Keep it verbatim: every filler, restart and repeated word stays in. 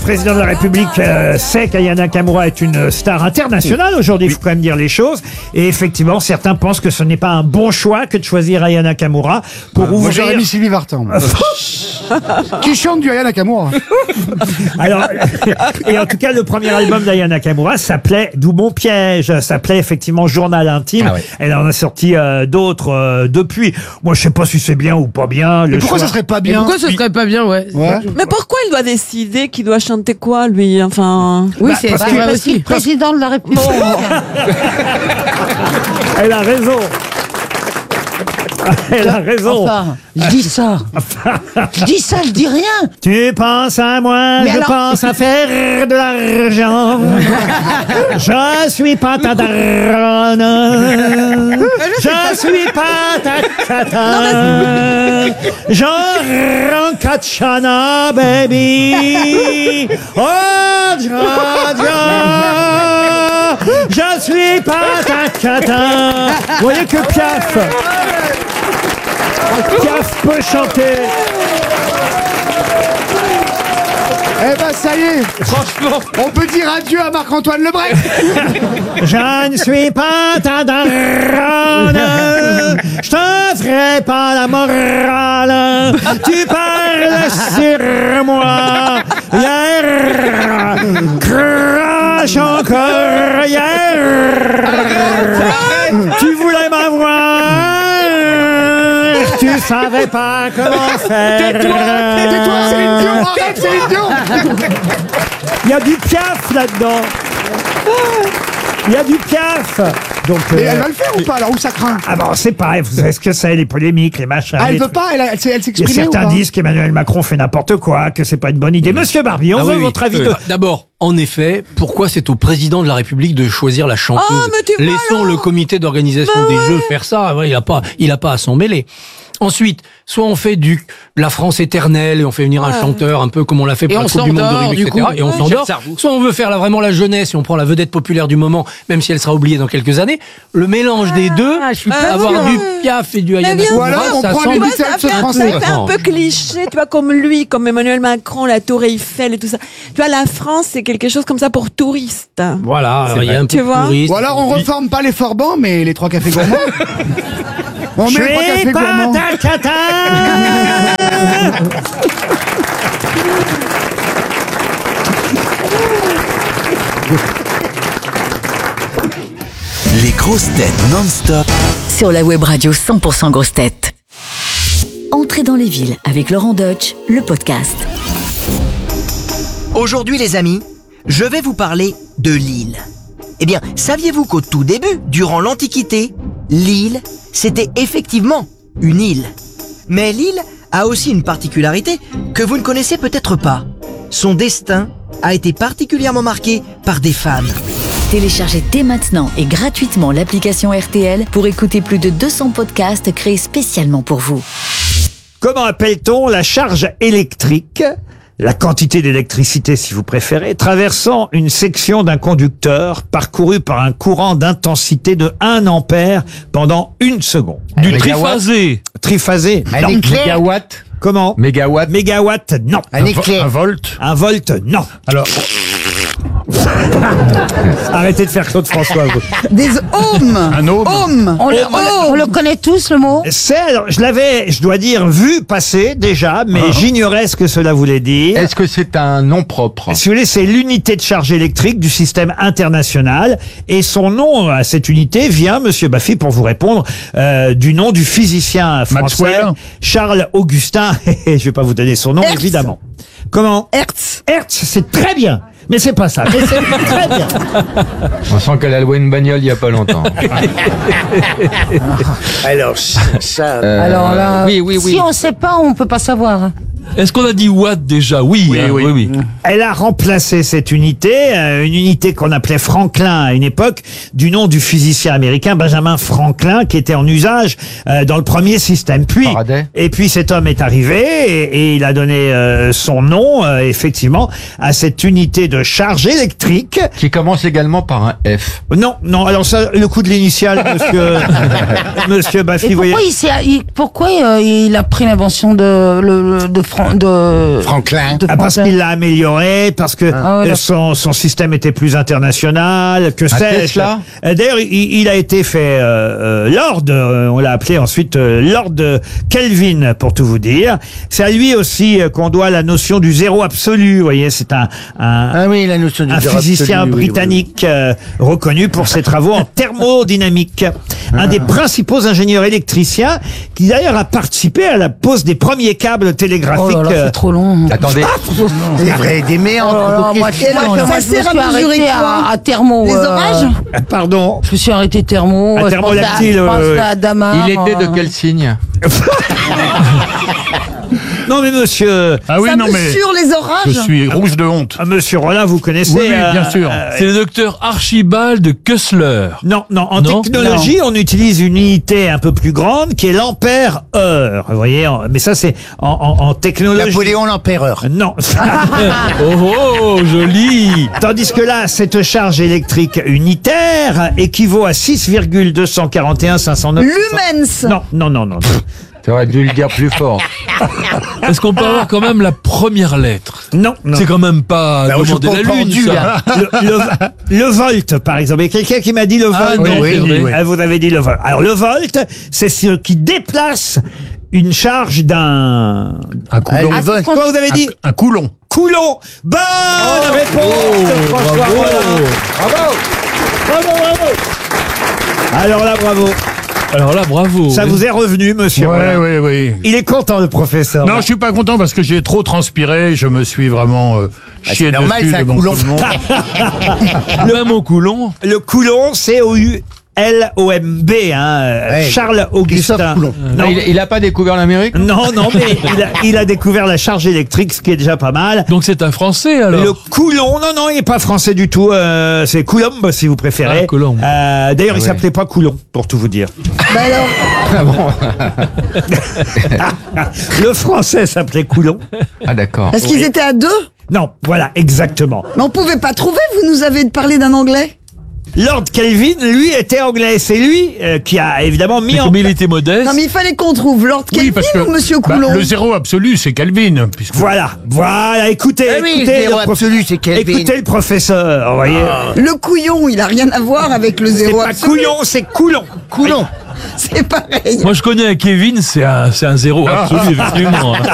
président de la République euh, sait qu'Aya Nakamura est une star internationale. Aujourd'hui, il faut quand même dire les choses. Et effectivement, certains pensent que ce n'est pas un bon choix que de choisir Aya Nakamura pour ah, ouvrir... Moi, j'aurais mis Sylvie Vartan. Qui chante du Aya Nakamura. Alors, et en tout cas, le premier album d'Aya Nakamura s'appelait D'où mon piège, s'appelait effectivement Journal intime. Ah ouais. Elle en a sorti euh, d'autres euh, depuis. Moi, je sais pas si c'est bien ou pas bien. Mais pourquoi choix... ça serait pas bien? Et pourquoi ce serait pas bien, ouais, ouais. Mais pourquoi il doit décider qu'il doit chanter quoi, lui? Enfin. Oui, bah, c'est parce vrai aussi. Président de la République. Elle a raison. Elle a raison. Enfin, je dis ça. Je dis ça, je dis rien. Tu penses à moi, mais je alors... pense à faire de l'argent. Je suis pas ta daronne. Je suis pas ta cata. Genre Kachana, baby. Oh, ja, ja. Je suis pas ta cata. Vous voyez que Piaf. Piaf peut chanter. Eh ben ça y est. Franchement, on peut dire adieu à Marc-Antoine Lebret. Je ne suis pas ta daronne. Je te ferai pas la morale. Tu parles sur moi. Hier, crache encore hier. Tu voulais m'avoir. Tu savais pas comment faire. Tais-toi, tais-toi, c'est idiot, arrête, c'est idiot. Il y a du Piaf là-dedans. Il y a du Piaf. Donc, mais euh, elle va le faire ou pas alors, où ça craint? Ah bon, c'est pas, vous savez ce que c'est, les polémiques, les machins. Ah, elle les veut trucs. pas, elle, elle, elle s'exprime. Certains disent qu'Emmanuel Macron fait n'importe quoi, que c'est pas une bonne idée. Monsieur Barbie, on ah veut oui, votre oui. avis. Euh, de... D'abord, en effet, pourquoi c'est au président de la République de choisir la chanteuse? Oh, mais tu vois, Laissons là. le comité d'organisation bah des ouais. Jeux faire ça. Ouais, il a pas, il a pas à s'en mêler. Ensuite, soit on fait du la France éternelle et on fait venir ouais. un chanteur un peu comme on l'a fait pour et la Coupe du Monde de rugby, et cetera. Et on s'endort. Soit on veut faire là, vraiment la jeunesse et on prend la vedette populaire du moment, même si elle sera oubliée dans quelques années. Le mélange des deux, Ah, je suis pas avoir sûre. du Piaf et du Aya Nakamura, Ou alors on ça prend semble- les Tu vois, Beatles ça fait, un, français. ça fait un peu cliché, tu vois, comme lui, comme Emmanuel Macron, la Tour Eiffel et tout ça. Tu vois, la France, c'est quelque chose comme ça pour touristes. Voilà, alors, il y a un peu Tu vois. de touriste. Ou alors on reforme pas les Forbans, mais les trois cafés gourmands. On Je met les trois suis cafés pas gourmands. ta cata. Les grosses têtes non-stop Sur la web radio cent pour cent grosses têtes. Entrez dans les villes avec Laurent Deutsch, le podcast. Aujourd'hui les amis, je vais vous parler de Lille. Eh bien, saviez-vous qu'au tout début, durant l'Antiquité, Lille, c'était effectivement une île. Mais Lille a aussi une particularité que vous ne connaissez peut-être pas. Son destin a été particulièrement marqué par des femmes. Téléchargez dès maintenant et gratuitement l'application R T L pour écouter plus de deux cents podcasts créés spécialement pour vous. Comment appelle-t-on la charge électrique, la quantité d'électricité si vous préférez, traversant une section d'un conducteur parcouru par un courant d'intensité de un ampère pendant une seconde? Du triphasé. Triphasé? Un Non. éclair. Mégawatt. Comment? Mégawatt. Mégawatt? Non. Un éclair. Un volt. Un volt? Non. Alors, Arrêtez de faire Claude François. vous. Des ohms. un ohms. Ohms. On, le- on le connaît tous, le mot. C'est, alors, je l'avais, je dois dire, vu passer déjà, mais j'ignorais ce que cela voulait dire. Est-ce que c'est un nom propre? Si vous voulez, c'est l'unité de charge électrique du système international. Et son nom à cette unité vient, monsieur Baffy, pour vous répondre, euh, du nom du physicien français, Maxwell. Charles Augustin. Je vais pas vous donner son nom, Hertz. évidemment. Comment? Hertz. Hertz, c'est très bien. Mais c'est pas ça. Mais c'est très bien. On sent qu'elle a loué une bagnole il y a pas longtemps. Alors, ça... Alors là, oui, oui, oui. si on sait pas, on peut pas savoir. Est-ce qu'on a dit watt déjà? Oui, Oui, hein, oui. oui, oui. Elle a remplacé cette unité, euh, une unité qu'on appelait Franklin à une époque, du nom du physicien américain Benjamin Franklin, qui était en usage euh, dans le premier système. Puis, Faraday. et puis cet homme est arrivé et, et il a donné euh, son nom, euh, effectivement, à cette unité de charge électrique. Qui commence également par un F. Non, non. Alors ça, le coup de l'initiale, monsieur, monsieur Baffy, Et vous voyez. pourquoi il, s'est- il- pourquoi euh, il a pris l'invention de, le- le- de Franklin? Fran- de Franklin. de Ah, parce Franklin. qu'il l'a amélioré, parce que Ah ouais, euh, son, son système était plus international, que sais-je. Tesla Euh, D'ailleurs, il, il a été fait euh, euh, Lord, euh, on l'a appelé ensuite euh, Lord Kelvin, pour tout vous dire. C'est à lui aussi euh, qu'on doit la notion du zéro absolu. Vous voyez, c'est un, un, Ah oui, la notion du un zéro physicien absolu, oui, oui, oui. britannique euh, reconnu pour ses travaux en thermodynamique. Un des principaux ingénieurs électriciens qui d'ailleurs a participé à la pose des premiers câbles télégraphiques. Oh là là, euh, c'est trop long. Attendez, C'est vrai, des Oh méandres. là là, moi, Ok. non, ça moi, je sert me à suis mesurer arrêtée quoi à, à thermo. Les euh, orages Pardon. Je me suis arrêté thermo. À je thermolactyle, pensais à- je euh, pensais à Damar. il était de euh, quel signe? Non mais monsieur, Ah oui, Ça non, mais mesure les orages je suis rouge de honte. euh, monsieur Rollin, vous connaissez Oui, oui, bien euh, sûr. euh, C'est le docteur Archibald Kessler. non, non, en Non technologie, on utilise une unité un peu plus grande qui est l'ampère-heure. Vous voyez, en- mais ça c'est en, en, en technologie. Napoléon l'empereur. Non. Oh, oh, joli. Tandis que là, cette charge électrique unitaire équivaut à six virgule deux cent quarante et un cinq cent neuf. Lumens Non, non, non, non. T'aurais dû le dire plus fort. Est-ce qu'on peut avoir quand même la première lettre? Non, non. C'est quand même pas Bah, je demander suis la pas lune, pendu, ça. là. Le, le, le volt, par exemple. Il y a quelqu'un qui m'a dit le volt. Ah, non, oui, c'est oui, vrai. Ah, vous avez dit le volt. Alors, le volt, c'est ce qui déplace une charge d'un... Un coulon. Ah, le Quoi vous avez dit? Un coulon. Coulon. Bonne réponse de François Rollin. Bravo. Bravo, bravo. Alors là, bravo. Alors là, bravo. Ça vous est revenu, monsieur Ouais, Rollin. oui, oui. Il est content, le professeur. Non, je suis pas content parce que j'ai trop transpiré. Je me suis vraiment euh, chié c'est normal, dessus c'est un devant coulon. tout le monde. Même au coulon. Le Coulon, c'est O U L O M B, hein, euh, Ouais. Charles Augustin. Christophe Coulon. Non, Ah, il, il a pas découvert l'Amérique? non, non, mais il a, il a découvert la charge électrique, ce qui est déjà pas mal. Donc c'est un Français, alors. Le Coulon, non, non, il n'est pas français du tout. euh, c'est Coulomb, si vous préférez. Ah, Coulomb. Euh, D'ailleurs, il ouais. s'appelait pas Coulon, pour tout vous dire. Bah alors, Le français s'appelait Coulon. Ah d'accord. parce qu'ils étaient à deux Non, voilà, exactement. Mais on pouvait pas trouver, vous nous avez parlé d'un anglais Lord Kelvin, lui, était anglais. C'est lui euh, qui a évidemment mis Mais en... comme il était modeste. Non mais il fallait qu'on trouve Lord Kelvin Oui, parce que ou Monsieur bah, Coulon le zéro absolu, c'est Kelvin. Puisque... Voilà, voilà, écoutez, Ah oui, écoutez, le zéro le prof- absolu, c'est Kelvin. écoutez le professeur, vous voyez. Le couillon, il a rien à voir avec le C'est zéro pas absolu. couillon, c'est Coulon. Coulon. C'est pareil. Moi, je connais un Kevin, c'est un, c'est un zéro absolu, effectivement.